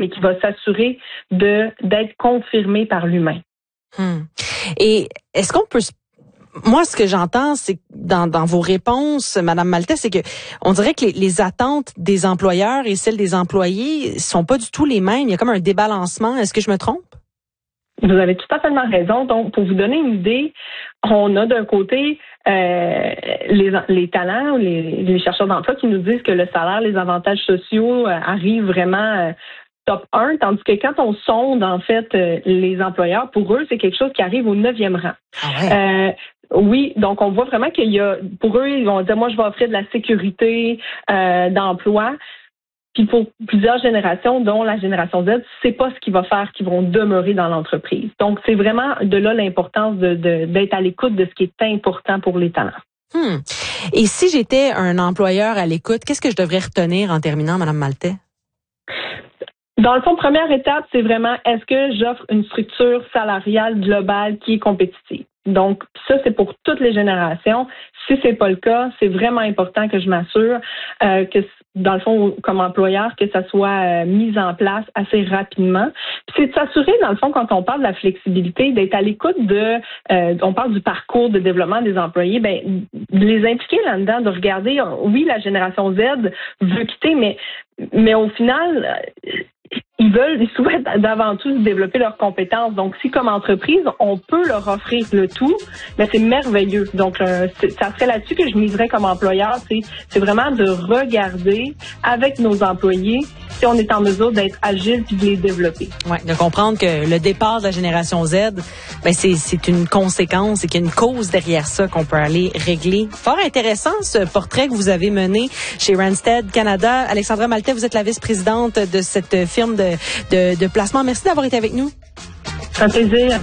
mais qui va s'assurer d'être confirmé par l'humain. Et est-ce qu'on peut moi, ce que j'entends, c'est que dans vos réponses, Madame Maltais, c'est que on dirait que les attentes des employeurs et celles des employés sont pas du tout les mêmes. Il y a comme un débalancement. Est-ce que je me trompe? Vous avez tout à fait raison. Donc, pour vous donner une idée, on a d'un côté les talents ou les chercheurs d'emploi qui nous disent que le salaire, les avantages sociaux arrivent vraiment top 1, tandis que quand on sonde, en fait, les employeurs, pour eux, c'est quelque chose qui arrive au 9e rang. Ah ouais. Oui, donc on voit vraiment qu'il y a, pour eux, ils vont dire, moi, je vais offrir de la sécurité d'emploi. Puis pour plusieurs générations, dont la génération Z, c'est pas ce qui va faire qu'ils vont demeurer dans l'entreprise. Donc, c'est vraiment de là l'importance d'être à l'écoute de ce qui est important pour les talents. Et si j'étais un employeur à l'écoute, qu'est-ce que je devrais retenir en terminant, Madame Maltais? Dans le fond, première étape, c'est vraiment, est-ce que j'offre une structure salariale globale qui est compétitive? Donc, ça, c'est pour toutes les générations. Si c'est pas le cas, c'est vraiment important que je m'assure que, dans le fond, comme employeur, que ça soit mis en place assez rapidement. Puis c'est de s'assurer, dans le fond, quand on parle de la flexibilité, d'être à l'écoute on parle du parcours de développement des employés, de les impliquer là-dedans, de regarder, oui, la génération Z veut quitter, mais au final, ils souhaitent d'avant tout développer leurs compétences. Donc, si comme entreprise, on peut leur offrir le tout, c'est merveilleux. Donc, ça serait là-dessus que je miserais comme employeur. C'est vraiment de regarder avec nos employés si on est en mesure d'être agile puis de les développer. Ouais, de comprendre que le départ de la génération Z, c'est une conséquence et qu'il y a une cause derrière ça qu'on peut aller régler. Fort intéressant ce portrait que vous avez mené chez Randstad Canada. Alexandra Maltais, vous êtes la vice-présidente de cette firme de placement. Merci d'avoir été avec nous. Un plaisir.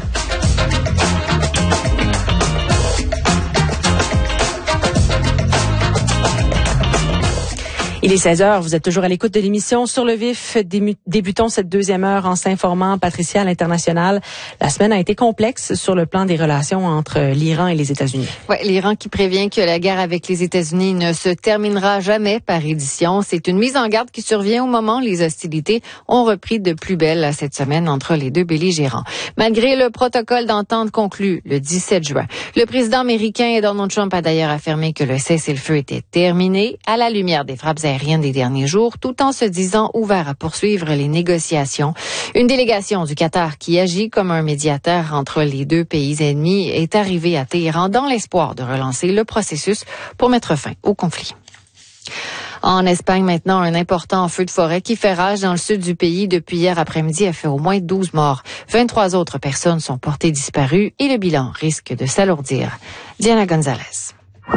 Il est 16h, vous êtes toujours à l'écoute de l'émission Sur le vif. Débutons cette deuxième heure en s'informant, Patricia, à l'international. La semaine a été complexe sur le plan des relations entre l'Iran et les États-Unis. Oui, l'Iran qui prévient que la guerre avec les États-Unis ne se terminera jamais par édition. C'est une mise en garde qui survient au moment où les hostilités ont repris de plus belle cette semaine entre les deux belligérants. Malgré le protocole d'entente conclu le 17 juin, le président américain Donald Trump a d'ailleurs affirmé que le cessez-le-feu était terminé à la lumière des frappes aériennes des derniers jours, tout en se disant ouvert à poursuivre les négociations. Une délégation du Qatar qui agit comme un médiateur entre les deux pays ennemis est arrivée à Téhéran dans l'espoir de relancer le processus pour mettre fin au conflit. En Espagne, maintenant, un important feu de forêt qui fait rage dans le sud du pays depuis hier après-midi a fait au moins 12 morts. 23 autres personnes sont portées disparues et le bilan risque de s'alourdir. Diana Gonzalez.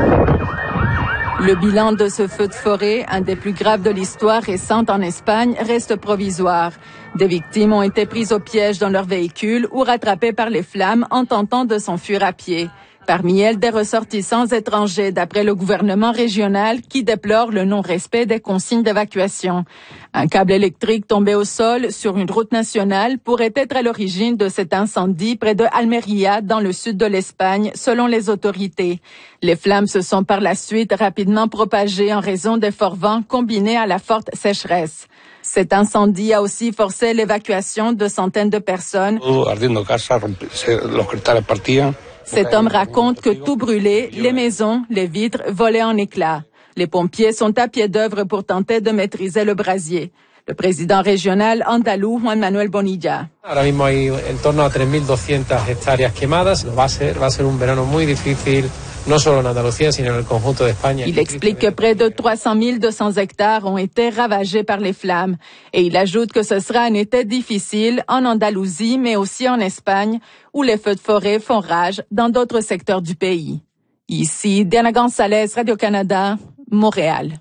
Le bilan de ce feu de forêt, un des plus graves de l'histoire récente en Espagne, reste provisoire. Des victimes ont été prises au piège dans leur véhicule ou rattrapées par les flammes en tentant de s'enfuir à pied. Parmi elles, des ressortissants étrangers, d'après le gouvernement régional qui déplore le non-respect des consignes d'évacuation. Un câble électrique tombé au sol sur une route nationale pourrait être à l'origine de cet incendie près de Almería, dans le sud de l'Espagne, selon les autorités. Les flammes se sont par la suite rapidement propagées en raison des forts vents combinés à la forte sécheresse. Cet incendie a aussi forcé l'évacuation de centaines de personnes. Cet homme raconte que tout brûlait, les maisons, les vitres volaient en éclats. Les pompiers sont à pied d'œuvre pour tenter de maîtriser le brasier. Le président régional andalou, Juan Manuel Bonilla. Ahora mismo hay en torno a 3.200 hectáreas quemadas. Va a ser un verano muy difícil. No solo en Andalucía, sino en el conjunto de España. Il explique que près de 300 200 hectares ont été ravagés par les flammes. Et il ajoute que ce sera un été difficile en Andalousie, mais aussi en Espagne, où les feux de forêt font rage dans d'autres secteurs du pays. Ici, Diana Gonzalez, Radio-Canada, Montréal.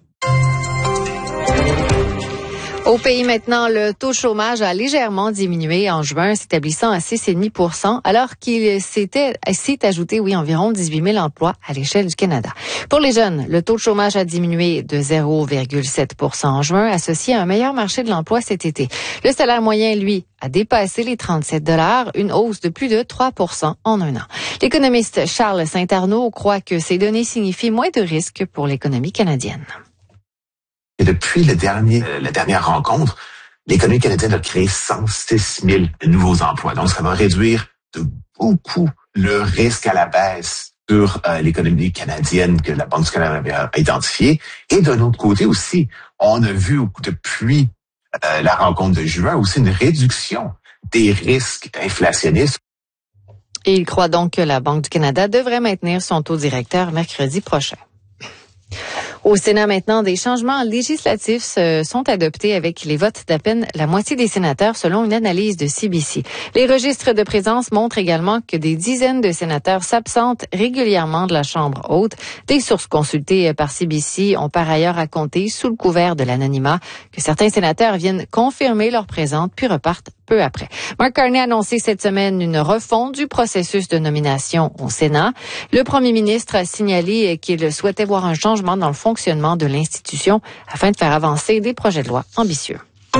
Au pays maintenant, le taux de chômage a légèrement diminué en juin, s'établissant à 6,5 % alors qu'il s'est ajouté, environ 18 000 emplois à l'échelle du Canada. Pour les jeunes, le taux de chômage a diminué de 0,7 % en juin, associé à un meilleur marché de l'emploi cet été. Le salaire moyen, lui, a dépassé les 37 $, une hausse de plus de 3 % en un an. L'économiste Charles Saint-Arnaud croit que ces données signifient moins de risques pour l'économie canadienne. Et depuis la dernière rencontre, l'économie canadienne a créé 106 000 nouveaux emplois. Donc, ça va réduire de beaucoup le risque à la baisse sur l'économie canadienne que la Banque du Canada avait identifiée. Et d'un autre côté aussi, on a vu depuis la rencontre de juin aussi une réduction des risques inflationnistes. Et il croit donc que la Banque du Canada devrait maintenir son taux directeur mercredi prochain. Au Sénat maintenant, des changements législatifs sont adoptés avec les votes d'à peine la moitié des sénateurs selon une analyse de CBC. Les registres de présence montrent également que des dizaines de sénateurs s'absentent régulièrement de la Chambre haute. Des sources consultées par CBC ont par ailleurs raconté, sous le couvert de l'anonymat, que certains sénateurs viennent confirmer leur présence puis repartent peu après. Mark Carney a annoncé cette semaine une refonte du processus de nomination au Sénat. Le premier ministre a signalé qu'il souhaitait voir un changement dans le fonctionnement de l'institution afin de faire avancer des projets de loi ambitieux.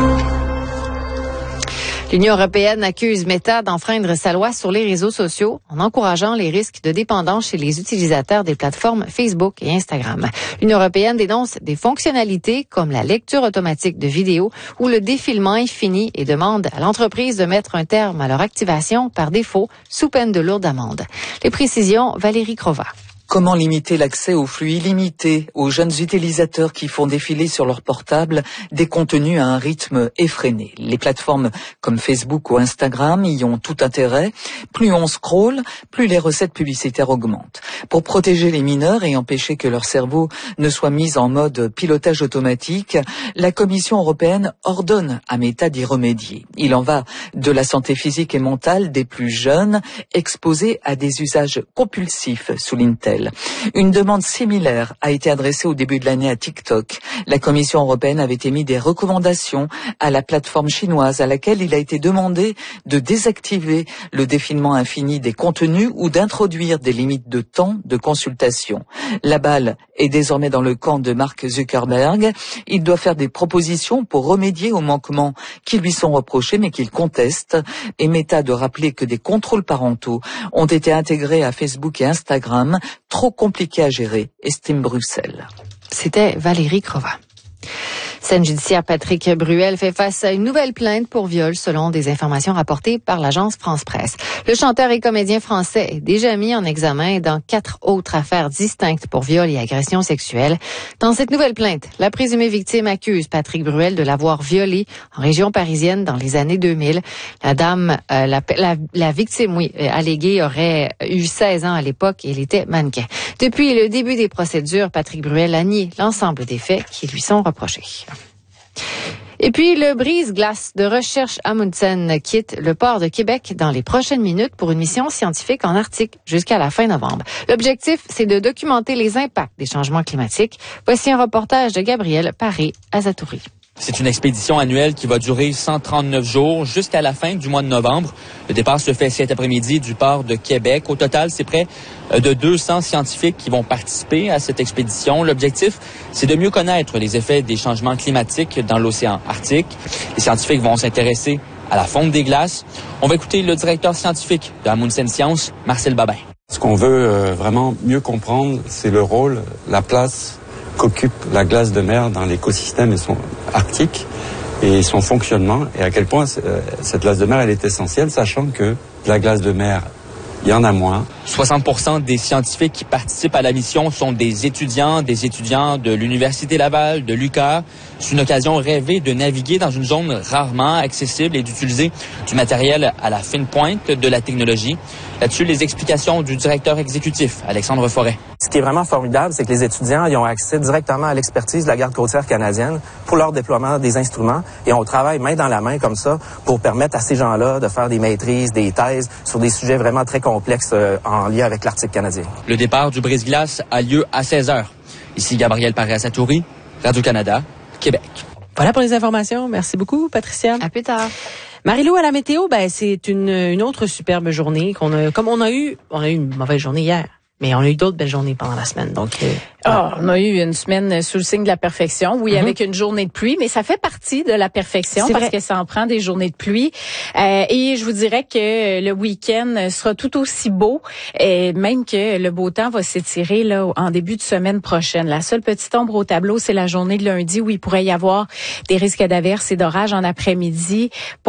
L'Union européenne accuse Meta d'enfreindre sa loi sur les réseaux sociaux en encourageant les risques de dépendance chez les utilisateurs des plateformes Facebook et Instagram. L'Union européenne dénonce des fonctionnalités comme la lecture automatique de vidéos ou le défilement infini et demande à l'entreprise de mettre un terme à leur activation par défaut sous peine de lourdes amendes. Les précisions, Valérie Crova. Comment limiter l'accès au flux illimité aux jeunes utilisateurs qui font défiler sur leur portable des contenus à un rythme effréné? Les plateformes comme Facebook ou Instagram y ont tout intérêt. Plus on scrolle, plus les recettes publicitaires augmentent. Pour protéger les mineurs et empêcher que leur cerveau ne soit mis en mode pilotage automatique, la Commission européenne ordonne à Meta d'y remédier. Il en va de la santé physique et mentale des plus jeunes exposés à des usages compulsifs, souligne-t-elle. Une demande similaire a été adressée au début de l'année à TikTok. La Commission européenne avait émis des recommandations à la plateforme chinoise à laquelle il a été demandé de désactiver le défilement infini des contenus ou d'introduire des limites de temps de consultation. La balle est désormais dans le camp de Mark Zuckerberg. Il doit faire des propositions pour remédier aux manquements qui lui sont reprochés mais qu'il conteste. Et Meta de rappeler que des contrôles parentaux ont été intégrés à Facebook et Instagram, trop compliqué à gérer, estime Bruxelles. C'était Valérie Crova. Scène judiciaire, Patrick Bruel fait face à une nouvelle plainte pour viol selon des informations rapportées par l'agence France-Presse. Le chanteur et comédien français est déjà mis en examen dans 4 autres affaires distinctes pour viol et agression sexuelle. Dans cette nouvelle plainte, la présumée victime accuse Patrick Bruel de l'avoir violée en région parisienne dans les années 2000. La dame, la victime, alléguée aurait eu 16 ans à l'époque et elle était mannequin. Depuis le début des procédures, Patrick Bruel a nié l'ensemble des faits qui lui sont reprochés. Et puis, le brise-glace de recherche Amundsen quitte le port de Québec dans les prochaines minutes pour une mission scientifique en Arctique jusqu'à la fin novembre. L'objectif, c'est de documenter les impacts des changements climatiques. Voici un reportage de Gabriel Paré-Azatouri. C'est une expédition annuelle qui va durer 139 jours jusqu'à la fin du mois de novembre. Le départ se fait cet après-midi du port de Québec. Au total, c'est près de 200 scientifiques qui vont participer à cette expédition. L'objectif, c'est de mieux connaître les effets des changements climatiques dans l'océan Arctique. Les scientifiques vont s'intéresser à la fonte des glaces. On va écouter le directeur scientifique de Amundsen Sciences, Marcel Babin. Ce qu'on veut vraiment mieux comprendre, c'est le rôle, la place qu'occupe la glace de mer dans l'écosystème arctique et son fonctionnement et à quel point cette glace de mer elle est essentielle, sachant que la glace de mer, il y en a moins. 60% des scientifiques qui participent à la mission sont des étudiants de l'Université Laval, de l'UQAM. C'est une occasion rêvée de naviguer dans une zone rarement accessible et d'utiliser du matériel à la fine pointe de la technologie. Là-dessus, les explications du directeur exécutif, Alexandre Forêt. Ce qui est vraiment formidable, c'est que les étudiants ils ont accès directement à l'expertise de la garde côtière canadienne pour leur déploiement des instruments. Et on travaille main dans la main comme ça pour permettre à ces gens-là de faire des maîtrises, des thèses sur des sujets vraiment très complexes en lien avec l'Arctique canadien. Le départ du brise-glace a lieu à 16h. Ici Gabriel Paré-Azatouri, Radio-Canada, Québec. Voilà pour les informations. Merci beaucoup, Patricia. À plus tard. Marie-Lou, à la météo, c'est une autre superbe journée qu'on a, comme on a eu une mauvaise journée hier. Mais on a eu d'autres belles journées pendant la semaine. Donc, on a eu une semaine sous le signe de la perfection. Oui, avec une journée de pluie, mais ça fait partie de la perfection parce que ça en prend des journées de pluie. Et je vous dirais que le week-end sera tout aussi beau, et même que le beau temps va s'étirer là en début de semaine prochaine. La seule petite ombre au tableau, c'est la journée de lundi où il pourrait y avoir des risques d'averses et d'orages en après-midi.